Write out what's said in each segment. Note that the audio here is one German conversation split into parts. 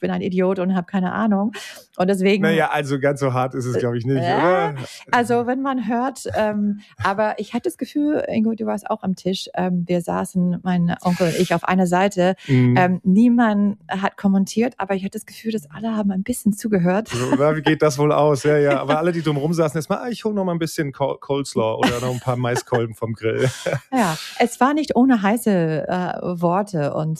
bin ein Idiot und habe keine Ahnung. Und deswegen... Naja, also ganz so hart ist es, glaube ich, nicht, oder? Also wenn man hört, aber ich hatte das Gefühl, Ingo, du warst auch am Tisch, wir saßen, mein Onkel und ich, auf einer Seite, niemand hat kommentiert, aber ich hatte das Gefühl, dass alle haben ein bisschen zugehört. So, wie geht das wohl aus? Ja, aber alle, die drumherum saßen, erstmal, ich hole noch mal ein bisschen Coleslaw oder noch ein paar Maiskolben vom Grill. Ja, es war nicht ohne heiße Worte und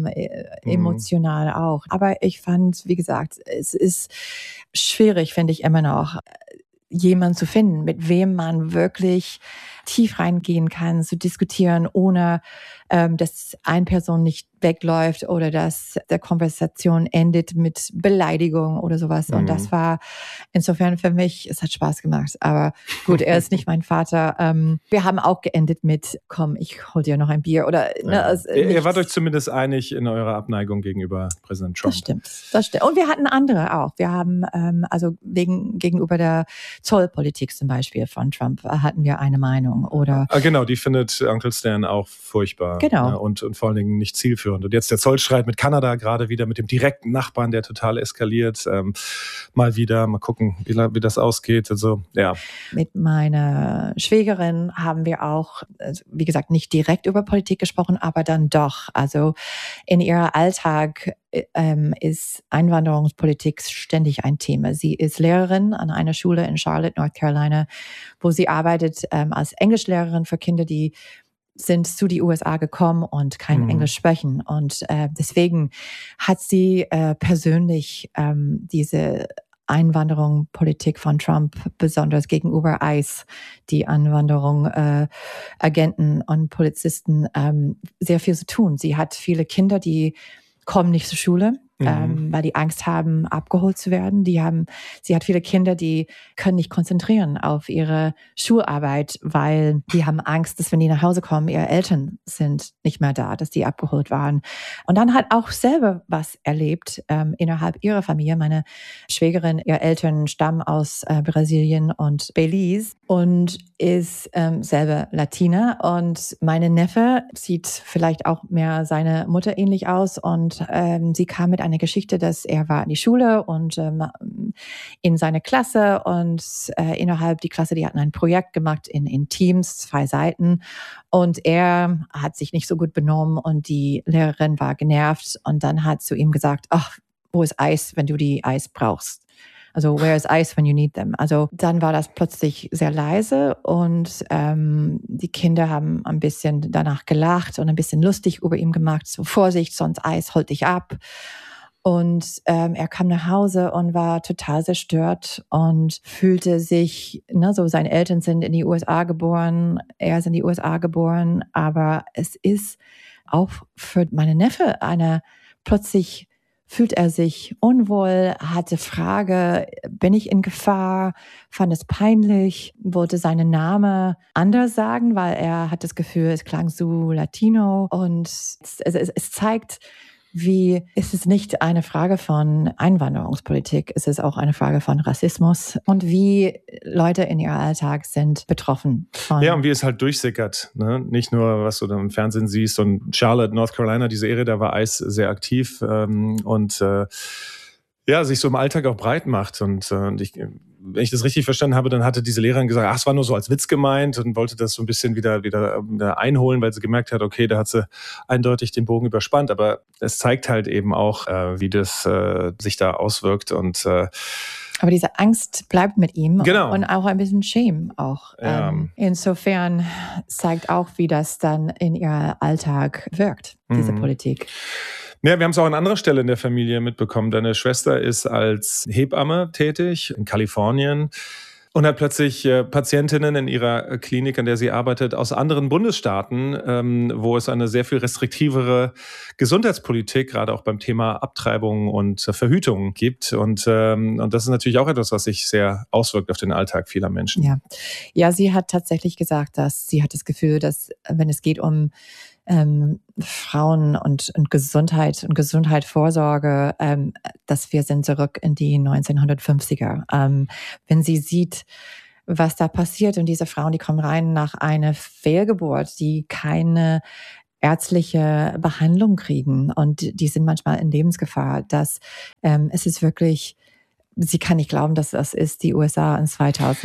emotional auch, aber ich fand, wie gesagt, es ist schwierig, finde ich immer noch, jemanden zu finden, mit wem man wirklich tief reingehen kann, zu diskutieren, ohne dass eine Person nicht wegläuft oder dass der Konversation endet mit Beleidigung oder sowas. Und das war insofern für mich, es hat Spaß gemacht. Aber gut, er ist nicht mein Vater. Wir haben auch geendet mit, komm, ich hol dir noch ein Bier. Oder, ne, ihr wart euch zumindest einig in eurer Abneigung gegenüber Präsident Trump. Das stimmt. Und wir hatten andere auch. Wir haben, also gegenüber der Zollpolitik zum Beispiel von Trump hatten wir eine Meinung. Oder genau, die findet Uncle Stan auch furchtbar. Genau. Ne, und vor allen Dingen nicht zielführend. Und jetzt der Zollstreit mit Kanada, gerade wieder mit dem direkten Nachbarn, der total eskaliert. Mal gucken, wie das ausgeht. Also, ja. Mit meiner Schwägerin haben wir auch, wie gesagt, nicht direkt über Politik gesprochen, aber dann doch. Also in ihrem Alltag ist Einwanderungspolitik ständig ein Thema. Sie ist Lehrerin an einer Schule in Charlotte, North Carolina, wo sie arbeitet als Englischlehrerin für Kinder, die sind zu die USA gekommen und kein Englisch sprechen. Und deswegen hat sie persönlich diese Einwanderung, Politik von Trump, besonders gegenüber ICE, die Einwanderung, Agenten und Polizisten, sehr viel zu tun. Sie hat viele Kinder, die kommen nicht zur Schule, weil die Angst haben, abgeholt zu werden. Sie hat viele Kinder, die können nicht konzentrieren auf ihre Schularbeit, weil die haben Angst, dass wenn die nach Hause kommen, ihre Eltern sind nicht mehr da, dass die abgeholt waren. Und dann hat auch selber was erlebt innerhalb ihrer Familie. Meine Schwägerin, ihre Eltern stammen aus Brasilien und Belize und ist selber Latina. Und meine Neffe sieht vielleicht auch mehr seine Mutter ähnlich aus. Und sie kam mit einer Geschichte, dass er war in die Schule und in seine Klasse und innerhalb die Klasse, die hatten ein Projekt gemacht in Teams, 2 Seiten. Und er hat sich nicht so gut benommen und die Lehrerin war genervt und dann hat zu ihm gesagt, ach, wo ist Eis, wenn du die Eis brauchst? Also, where is ice when you need them? Also, dann war das plötzlich sehr leise und die Kinder haben ein bisschen danach gelacht und ein bisschen lustig über ihn gemacht. So, Vorsicht, sonst Eis holt dich ab. Und er kam nach Hause und war total zerstört und fühlte sich, so seine Eltern sind in die USA geboren, er ist in die USA geboren, aber es ist auch für meine Neffe plötzlich fühlt er sich unwohl, hatte Frage, bin ich in Gefahr, fand es peinlich, wollte seinen Namen anders sagen, weil er hat das Gefühl, es klang so Latino und es zeigt, wie ist es nicht eine Frage von Einwanderungspolitik, es ist auch eine Frage von Rassismus und wie Leute in ihrem Alltag sind betroffen von. Ja, und wie es halt durchsickert, ne? Nicht nur, was du dann im Fernsehen siehst und Charlotte, North Carolina, diese Area, da war ICE sehr aktiv und sich so im Alltag auch breit macht und wenn ich das richtig verstanden habe, dann hatte diese Lehrerin gesagt, es war nur so als Witz gemeint und wollte das so ein bisschen wieder einholen, weil sie gemerkt hat, okay, da hat sie eindeutig den Bogen überspannt, aber es zeigt halt eben auch, wie das sich da auswirkt und aber diese Angst bleibt mit ihm. Genau. Und auch ein bisschen Shame auch. Ja. Insofern zeigt auch, wie das dann in ihr Alltag wirkt, diese Politik. Ja, wir haben es auch an anderer Stelle in der Familie mitbekommen. Deine Schwester ist als Hebamme tätig in Kalifornien und hat plötzlich Patientinnen in ihrer Klinik, an der sie arbeitet, aus anderen Bundesstaaten, wo es eine sehr viel restriktivere Gesundheitspolitik, gerade auch beim Thema Abtreibung und Verhütung gibt. Und das ist natürlich auch etwas, was sich sehr auswirkt auf den Alltag vieler Menschen. Ja, sie hat tatsächlich gesagt, dass sie hat das Gefühl, dass wenn es geht um Frauen und Gesundheit und Gesundheitsvorsorge, dass wir sind zurück in die 1950er. Wenn sie sieht, was da passiert und diese Frauen, die kommen rein nach einer Fehlgeburt, die keine ärztliche Behandlung kriegen und die sind manchmal in Lebensgefahr. Es ist wirklich, sie kann nicht glauben, dass das ist die USA in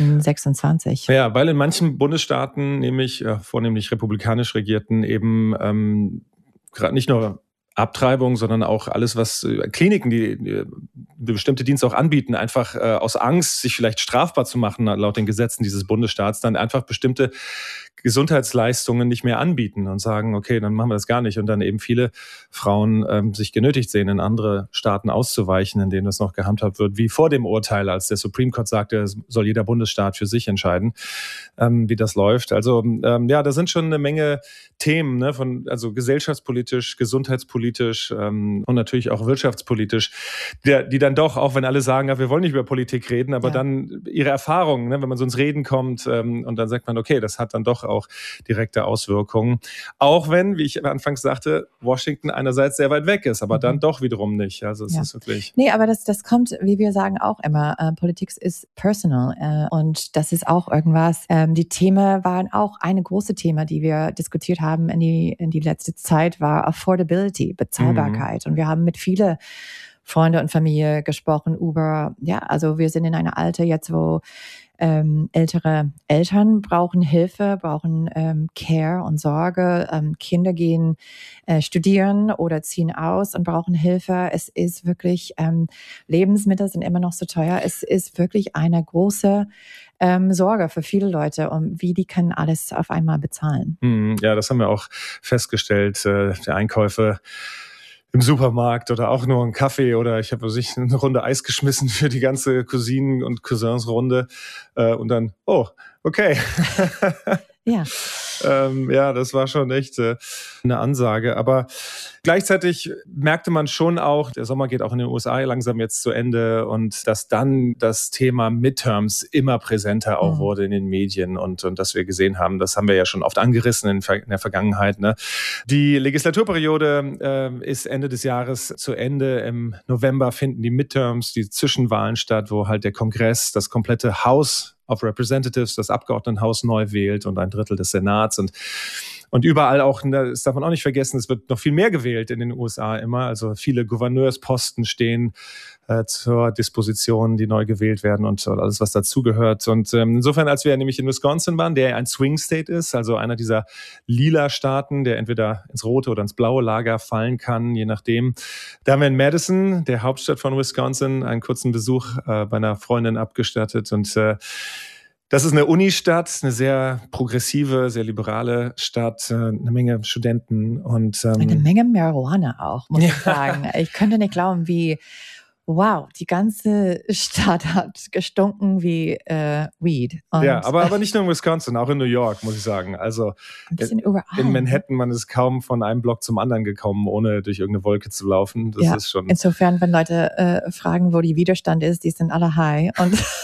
2026. Ja, weil in manchen Bundesstaaten, nämlich vornehmlich republikanisch regierten, eben gerade nicht nur Abtreibung, sondern auch alles, was Kliniken, die bestimmte Dienste auch anbieten, einfach aus Angst, sich vielleicht strafbar zu machen, laut den Gesetzen dieses Bundesstaats, dann einfach bestimmte Gesundheitsleistungen nicht mehr anbieten und sagen, okay, dann machen wir das gar nicht. Und dann eben viele Frauen sich genötigt sehen, in andere Staaten auszuweichen, in denen das noch gehandhabt wird, wie vor dem Urteil, als der Supreme Court sagte, soll jeder Bundesstaat für sich entscheiden, wie das läuft. Also da sind schon eine Menge Themen, ne, also gesellschaftspolitisch, gesundheitspolitisch und natürlich auch wirtschaftspolitisch, die dann doch, auch wenn alle sagen, ja, wir wollen nicht über Politik reden, aber dann ihre Erfahrungen, ne, wenn man so ins Reden kommt und dann sagt man, okay, das hat dann doch auch direkte Auswirkungen. Auch wenn, wie ich anfangs sagte, Washington einerseits sehr weit weg ist, aber dann doch wiederum nicht. Also es ist wirklich... Nee, aber das kommt, wie wir sagen, auch immer. Politik ist personal und das ist auch irgendwas. Die Themen waren auch eine große Thema, die wir diskutiert haben in die letzte Zeit, war Affordability, Bezahlbarkeit. Und wir haben mit vielen Freunde und Familie gesprochen über, also wir sind in einem Alter jetzt, wo ältere Eltern brauchen Hilfe, brauchen Care und Sorge. Kinder gehen studieren oder ziehen aus und brauchen Hilfe. Es ist wirklich, Lebensmittel sind immer noch so teuer. Es ist wirklich eine große Sorge für viele Leute, wie die können alles auf einmal bezahlen. Ja, das haben wir auch festgestellt. Die Einkäufe im Supermarkt oder auch nur einen Kaffee oder ich habe eine Runde Eis geschmissen für die ganze Cousinen- und Cousinsrunde und dann, oh, okay. Ja. Das war schon echt eine Ansage. Aber gleichzeitig merkte man schon auch, der Sommer geht auch in den USA langsam jetzt zu Ende und dass dann das Thema Midterms immer präsenter auch wurde in den Medien und dass wir gesehen haben, das haben wir ja schon oft angerissen in der Vergangenheit. Ne? Die Legislaturperiode ist Ende des Jahres zu Ende. Im November finden die Midterms, die Zwischenwahlen statt, wo halt der Kongress, das komplette House of Representatives, das Abgeordnetenhaus neu wählt und ein Drittel des Senats und überall auch, das darf man auch nicht vergessen, es wird noch viel mehr gewählt in den USA immer, also viele Gouverneursposten stehen zur Disposition, die neu gewählt werden und alles, was dazugehört. Und insofern, als wir nämlich in Wisconsin waren, der ein Swing State ist, also einer dieser lila Staaten, der entweder ins rote oder ins blaue Lager fallen kann, je nachdem. Da haben wir in Madison, der Hauptstadt von Wisconsin, einen kurzen Besuch bei einer Freundin abgestattet und das ist eine Unistadt, eine sehr progressive, sehr liberale Stadt, eine Menge Studenten und eine Menge Marihuana auch, muss ich sagen. Ich könnte nicht glauben, wow, die ganze Stadt hat gestunken wie Weed. Und aber nicht nur in Wisconsin, auch in New York, muss ich sagen. Also ein bisschen überall. In Manhattan, man ist kaum von einem Block zum anderen gekommen, ohne durch irgendeine Wolke zu laufen. Das ist schon. Insofern, wenn Leute fragen, wo die Widerstand ist, die sind alle high.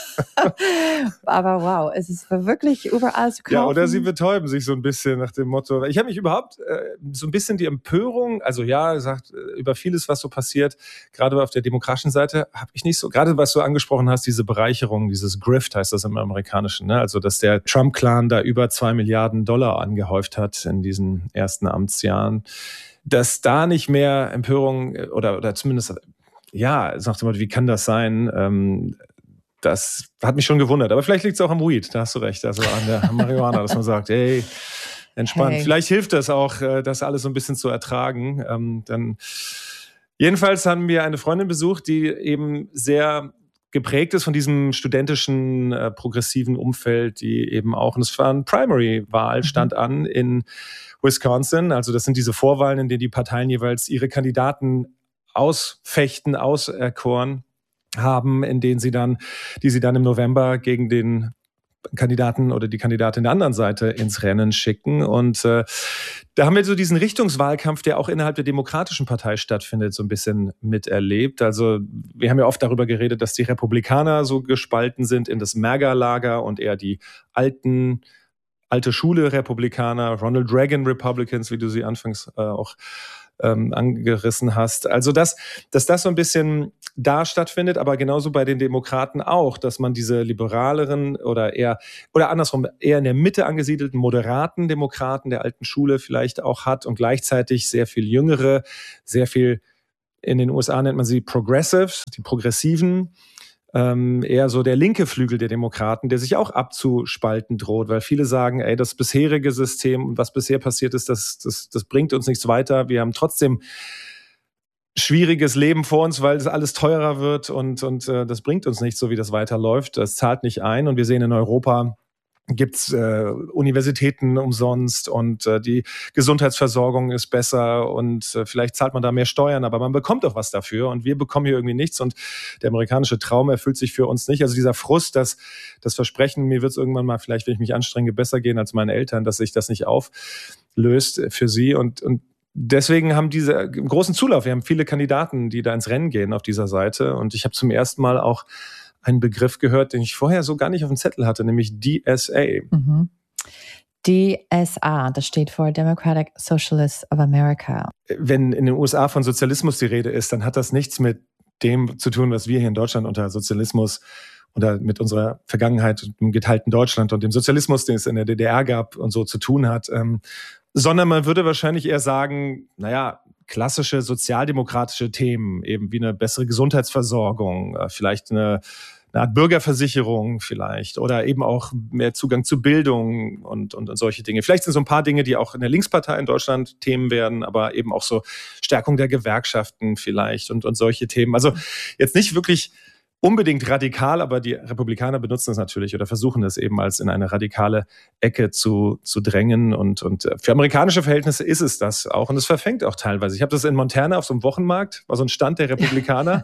Aber wow, es ist wirklich überall zu kaufen. Ja, oder sie betäuben sich so ein bisschen nach dem Motto. Ich habe mich überhaupt so ein bisschen die Empörung, also sagt über vieles, was so passiert, gerade auf der demokratischen Seite, habe ich nicht so, gerade was du angesprochen hast, diese Bereicherung, dieses Grift heißt das im Amerikanischen, ne? Also dass der Trump-Clan da über $2 Milliarden angehäuft hat in diesen ersten Amtsjahren, dass da nicht mehr Empörung oder zumindest, sagt jemand, wie kann das sein? Das hat mich schon gewundert. Aber vielleicht liegt es auch am Weed, da hast du recht. Also an der Marihuana, dass man sagt, hey, entspannt. Hey. Vielleicht hilft das auch, das alles so ein bisschen zu ertragen. Jedenfalls haben wir eine Freundin besucht, die eben sehr geprägt ist von diesem studentischen, progressiven Umfeld, die eben auch, und es war eine Primary-Wahl, stand an in Wisconsin. Also das sind diese Vorwahlen, in denen die Parteien jeweils ihre Kandidaten auserkoren haben, die sie dann im November gegen den Kandidaten oder die Kandidatin der anderen Seite ins Rennen schicken. Und da haben wir so diesen Richtungswahlkampf, der auch innerhalb der Demokratischen Partei stattfindet, so ein bisschen miterlebt. Also wir haben ja oft darüber geredet, dass die Republikaner so gespalten sind in das MAGA-Lager und eher die alte Schule Republikaner, Ronald Reagan Republicans, wie du sie anfangs auch angerissen hast. Also dass das so ein bisschen da stattfindet, aber genauso bei den Demokraten auch, dass man diese liberaleren oder andersrum eher in der Mitte angesiedelten moderaten Demokraten der alten Schule vielleicht auch hat und gleichzeitig sehr viel jüngere, sehr viel, in den USA nennt man sie Progressives, die Progressiven, eher so der linke Flügel der Demokraten, der sich auch abzuspalten droht, weil viele sagen, das bisherige System und was bisher passiert ist, das bringt uns nichts weiter. Wir haben trotzdem schwieriges Leben vor uns, weil es alles teurer wird und das bringt uns nicht, so wie das weiterläuft. Das zahlt nicht ein und wir sehen in Europa, gibt's Universitäten umsonst und die Gesundheitsversorgung ist besser und vielleicht zahlt man da mehr Steuern, aber man bekommt auch was dafür und wir bekommen hier irgendwie nichts und der amerikanische Traum erfüllt sich für uns nicht. Also dieser Frust, das Versprechen, mir wird es irgendwann mal vielleicht, wenn ich mich anstrenge, besser gehen als meine Eltern, dass sich das nicht auflöst für sie und deswegen haben diese großen Zulauf. Wir haben viele Kandidaten, die da ins Rennen gehen auf dieser Seite und ich habe zum ersten Mal auch einen Begriff gehört, den ich vorher so gar nicht auf dem Zettel hatte, nämlich DSA. Mhm. DSA, das steht für Democratic Socialists of America. Wenn in den USA von Sozialismus die Rede ist, dann hat das nichts mit dem zu tun, was wir hier in Deutschland unter Sozialismus oder mit unserer Vergangenheit, dem geteilten Deutschland und dem Sozialismus, den es in der DDR gab und so zu tun hat, sondern man würde wahrscheinlich eher sagen, klassische sozialdemokratische Themen, eben wie eine bessere Gesundheitsversorgung, vielleicht eine Art Bürgerversicherung vielleicht oder eben auch mehr Zugang zu Bildung und solche Dinge. Vielleicht sind so ein paar Dinge, die auch in der Linkspartei in Deutschland Themen werden, aber eben auch so Stärkung der Gewerkschaften vielleicht und solche Themen. Also jetzt nicht wirklich unbedingt radikal, aber die Republikaner benutzen es natürlich oder versuchen es eben als in eine radikale Ecke zu drängen und für amerikanische Verhältnisse ist es das auch und es verfängt auch teilweise. Ich habe das in Montana auf so einem Wochenmarkt, war so ein Stand der Republikaner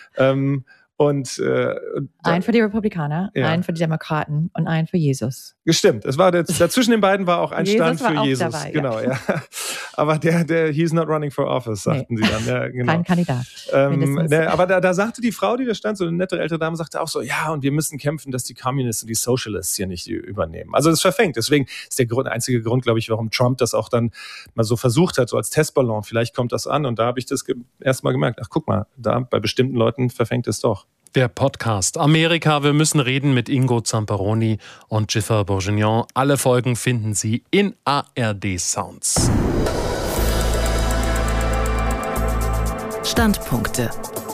ein für die Republikaner, ein für die Demokraten und ein für Jesus. Stimmt, es war dazwischen den beiden war auch ein Stand für Jesus. Dabei, genau, ja. Aber der he's not running for office, sagten sie dann. Ja, genau. Kein Kandidat. Aber da sagte die Frau, die da stand, so eine nette ältere Dame, sagte auch so, ja, und wir müssen kämpfen, dass die Communists und die Socialists hier nicht übernehmen. Also das verfängt. Deswegen ist der einzige Grund, glaube ich, warum Trump das auch dann mal so versucht hat, so als Testballon. Vielleicht kommt das an. Und da habe ich das erst mal gemerkt. Ach, guck mal, da bei bestimmten Leuten verfängt es doch. Der Podcast Amerika, wir müssen reden mit Ingo Zamperoni und Giffer Bourguignon. Alle Folgen finden Sie in ARD Sounds. Standpunkte.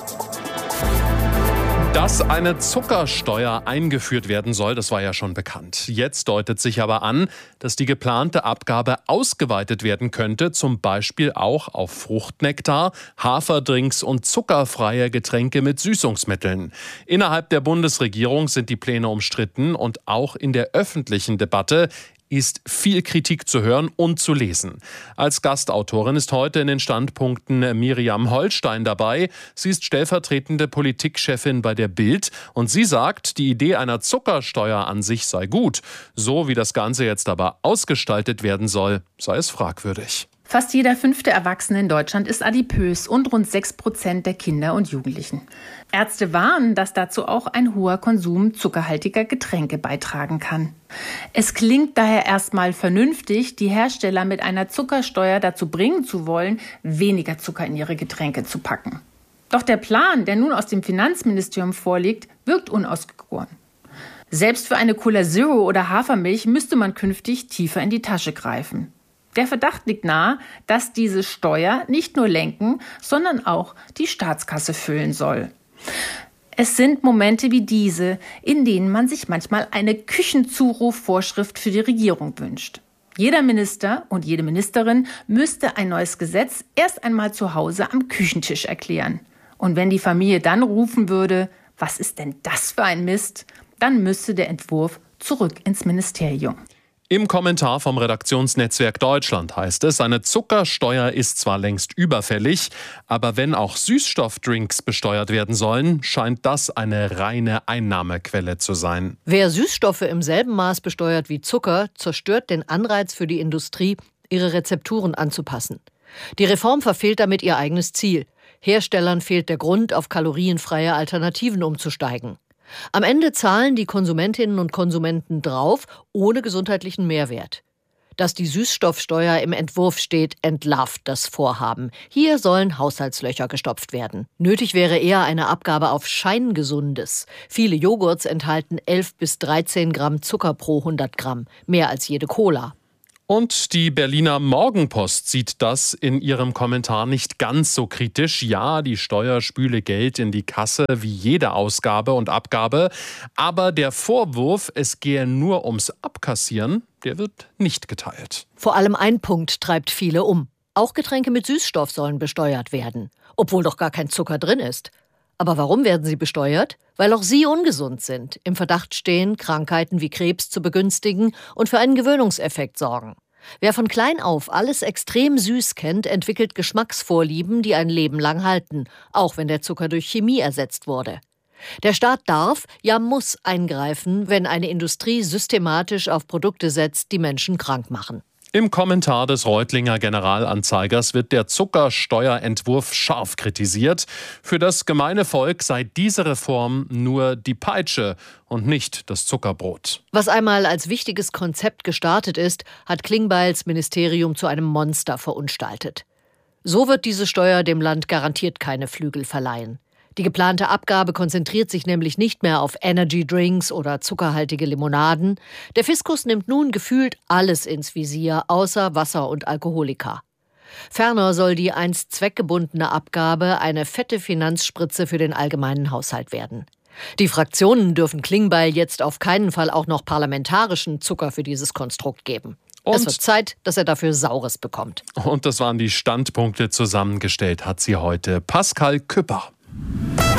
Dass eine Zuckersteuer eingeführt werden soll, das war ja schon bekannt. Jetzt deutet sich aber an, dass die geplante Abgabe ausgeweitet werden könnte, zum Beispiel auch auf Fruchtnektar, Haferdrinks und zuckerfreie Getränke mit Süßungsmitteln. Innerhalb der Bundesregierung sind die Pläne umstritten und auch in der öffentlichen Debatte ist viel Kritik zu hören und zu lesen. Als Gastautorin ist heute in den Standpunkten Miriam Holstein dabei. Sie ist stellvertretende Politikchefin bei der Bild und sie sagt, die Idee einer Zuckersteuer an sich sei gut. So wie das Ganze jetzt aber ausgestaltet werden soll, sei es fragwürdig. Fast jeder 5. Erwachsene in Deutschland ist adipös und rund 6% der Kinder und Jugendlichen. Ärzte warnen, dass dazu auch ein hoher Konsum zuckerhaltiger Getränke beitragen kann. Es klingt daher erstmal vernünftig, die Hersteller mit einer Zuckersteuer dazu bringen zu wollen, weniger Zucker in ihre Getränke zu packen. Doch der Plan, der nun aus dem Finanzministerium vorliegt, wirkt unausgegoren. Selbst für eine Cola Zero oder Hafermilch müsste man künftig tiefer in die Tasche greifen. Der Verdacht liegt nahe, dass diese Steuer nicht nur lenken, sondern auch die Staatskasse füllen soll. Es sind Momente wie diese, in denen man sich manchmal eine Küchenzurufvorschrift für die Regierung wünscht. Jeder Minister und jede Ministerin müsste ein neues Gesetz erst einmal zu Hause am Küchentisch erklären. Und wenn die Familie dann rufen würde, was ist denn das für ein Mist, dann müsste der Entwurf zurück ins Ministerium. Im Kommentar vom Redaktionsnetzwerk Deutschland heißt es, eine Zuckersteuer ist zwar längst überfällig, aber wenn auch Süßstoffdrinks besteuert werden sollen, scheint das eine reine Einnahmequelle zu sein. Wer Süßstoffe im selben Maß besteuert wie Zucker, zerstört den Anreiz für die Industrie, ihre Rezepturen anzupassen. Die Reform verfehlt damit ihr eigenes Ziel. Herstellern fehlt der Grund, auf kalorienfreie Alternativen umzusteigen. Am Ende zahlen die Konsumentinnen und Konsumenten drauf, ohne gesundheitlichen Mehrwert. Dass die Süßstoffsteuer im Entwurf steht, entlarvt das Vorhaben. Hier sollen Haushaltslöcher gestopft werden. Nötig wäre eher eine Abgabe auf Scheingesundes. Viele Joghurts enthalten 11 bis 13 Gramm Zucker pro 100 Gramm, mehr als jede Cola. Und die Berliner Morgenpost sieht das in ihrem Kommentar nicht ganz so kritisch. Ja, die Steuer spüle Geld in die Kasse wie jede Ausgabe und Abgabe. Aber der Vorwurf, es gehe nur ums Abkassieren, der wird nicht geteilt. Vor allem ein Punkt treibt viele um. Auch Getränke mit Süßstoff sollen besteuert werden, obwohl doch gar kein Zucker drin ist. Aber warum werden sie besteuert? Weil auch sie ungesund sind, im Verdacht stehen, Krankheiten wie Krebs zu begünstigen und für einen Gewöhnungseffekt sorgen. Wer von klein auf alles extrem süß kennt, entwickelt Geschmacksvorlieben, die ein Leben lang halten, auch wenn der Zucker durch Chemie ersetzt wurde. Der Staat darf, ja muss eingreifen, wenn eine Industrie systematisch auf Produkte setzt, die Menschen krank machen. Im Kommentar des Reutlinger Generalanzeigers wird der Zuckersteuerentwurf scharf kritisiert. Für das gemeine Volk sei diese Reform nur die Peitsche und nicht das Zuckerbrot. Was einmal als wichtiges Konzept gestartet ist, hat Klingbeils Ministerium zu einem Monster verunstaltet. So wird diese Steuer dem Land garantiert keine Flügel verleihen. Die geplante Abgabe konzentriert sich nämlich nicht mehr auf Energy-Drinks oder zuckerhaltige Limonaden. Der Fiskus nimmt nun gefühlt alles ins Visier, außer Wasser und Alkoholika. Ferner soll die einst zweckgebundene Abgabe eine fette Finanzspritze für den allgemeinen Haushalt werden. Die Fraktionen dürfen Klingbeil jetzt auf keinen Fall auch noch parlamentarischen Zucker für dieses Konstrukt geben. Es wird Zeit, dass er dafür Saures bekommt. Und das waren die Standpunkte. Zusammengestellt hat sie heute Pascal Küpper.